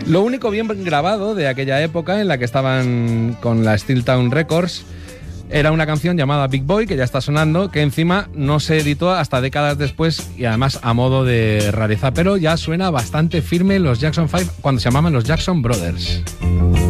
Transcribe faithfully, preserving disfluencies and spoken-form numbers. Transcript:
Lo único bien grabado de aquella época en la que estaban con la Steel Town Records era una canción llamada Big Boy, que ya está sonando, que encima no se editó hasta décadas después y además a modo de rareza, pero ya suena bastante firme los Jackson cinco cuando se llamaban los Jackson Brothers.